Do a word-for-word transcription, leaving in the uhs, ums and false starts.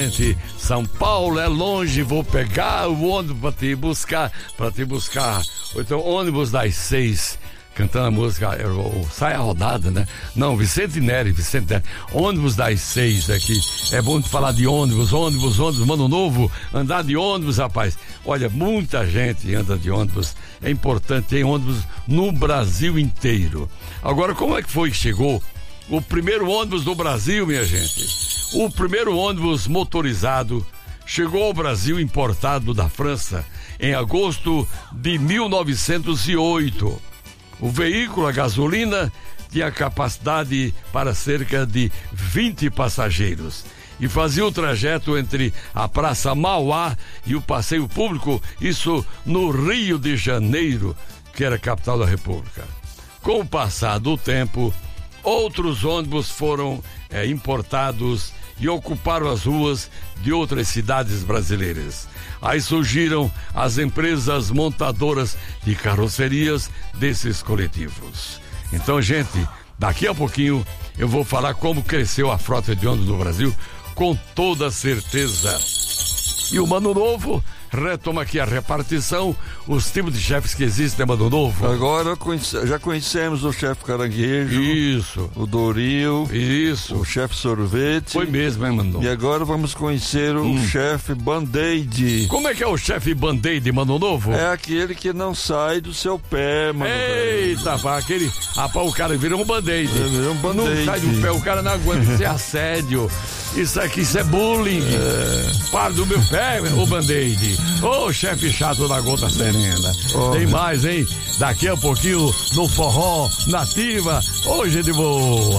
gente, São Paulo é longe, vou pegar o ônibus pra te buscar, pra te buscar. Ou então, ônibus das seis, cantando a música, o Sai a Rodada, né? Não, Vicente Neri, Vicente Neri. Ônibus das seis aqui. É bom de falar de ônibus, ônibus, ônibus, Mano Novo, andar de ônibus, rapaz. Olha, muita gente anda de ônibus. É importante, tem ônibus no Brasil inteiro. Agora, como é que foi que chegou o primeiro ônibus do Brasil, minha gente? O primeiro ônibus motorizado chegou ao Brasil importado da França em agosto de mil novecentos e oito. O veículo a gasolina tinha capacidade para cerca de vinte passageiros e fazia o trajeto entre a Praça Mauá e o Passeio Público, isso no Rio de Janeiro, que era a capital da República. Com o passar do tempo, outros ônibus foram é, importados e ocuparam as ruas de outras cidades brasileiras. Aí surgiram as empresas montadoras de carrocerias desses coletivos. Então, gente, daqui a pouquinho eu vou falar como cresceu a frota de ônibus no Brasil, com toda certeza. E o Mano Novo retoma aqui a repartição, os tipos de chefes que existem, Mano Novo. Agora conhece, já conhecemos o chefe Caranguejo. Isso. O Doril. Isso. O chefe Sorvete. Foi mesmo, hein, Mano Novo? E agora vamos conhecer o hum. chefe Band-Aid. Como é que é o chefe Band-Aid, Mano Novo? É aquele que não sai do seu pé, mano. Eita, pá, aquele. Rapaz, o cara virou um Band-Aid. É, virou um Band-Aid. Não sai do pé, o cara não aguenta, isso é assédio. Isso aqui, isso é bullying. É. Para do meu pé, o Band-Aid. Ô, oh, chefe chato da Gota Serena. Oh. Tem mais, hein? Daqui a pouquinho no Forró Nativa. Hoje de boa.